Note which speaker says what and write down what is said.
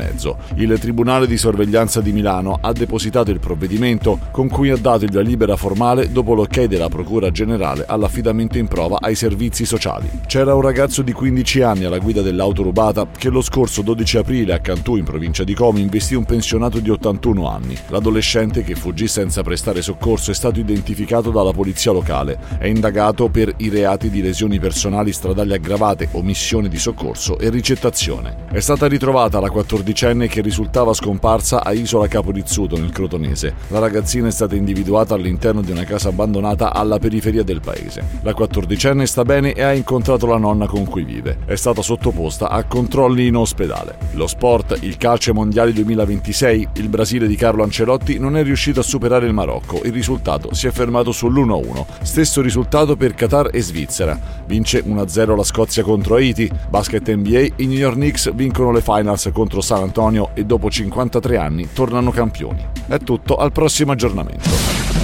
Speaker 1: mezzo. Il Tribunale di Sorveglianza di Milano ha depositato il provvedimento con cui ha dato il via libera formale dopo l'ok della Procura Generale all'affidamento in prova ai servizi sociali. C'era un ragazzo di 15 anni alla guida dell'auto rubata che lo scorso 12 aprile a Cantù, in provincia di Como, investì un pensionato di 81 anni. L'adolescente, che fuggì senza prestare soccorso, è stato identificato dalla polizia locale. È indagato per i reati di lesioni personali stradali aggravate, omissione di soccorso e ricettazione. È stata ritrovata la 14enne che risultava scomparsa a Isola Caporizzuto, nel Crotonese. La ragazzina è stata individuata all'interno di una casa abbandonata alla periferia del paese. La 14enne sta bene e ha incontrato la nonna con cui vive. È stata sottoposta a controlli in ospedale. Lo sport, il calcio ai mondiali 2026, il Brasile di Carlo Ancelotti non è riuscito a superare il Marocco. Il risultato si è fermato sull'1-1. Stesso risultato per Qatar e Svizzera. Vince 1-0 la Scozia contro Haiti. Basket NBA, i New York Knicks vincono le finals contro San Antonio e dopo 53 anni tornano campioni. È tutto, al prossimo aggiornamento.